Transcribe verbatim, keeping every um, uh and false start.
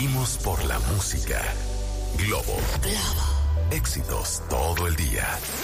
Vivimos por la música. Globo. Globo. Éxitos todo el día.